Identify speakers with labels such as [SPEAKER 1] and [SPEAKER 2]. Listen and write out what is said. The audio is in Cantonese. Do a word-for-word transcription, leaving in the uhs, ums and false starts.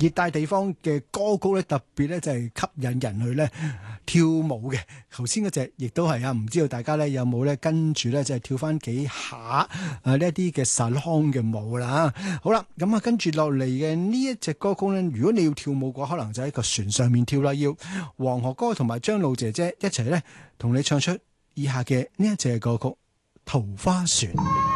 [SPEAKER 1] 熱帶地方嘅歌曲咧，特別咧就係吸引人去咧跳舞嘅。頭先嗰隻亦都係啊，唔知道大家咧有冇咧跟住咧就係跳翻幾下啊呢一啲嘅 salon 嘅舞啦。好啦，咁啊跟住落嚟嘅呢一隻歌曲咧，如果你要跳舞嘅話，可能就喺個船上面跳啦。要黃河哥同埋張露姐姐一齊咧同你唱出以下嘅呢一隻歌曲《桃花船》。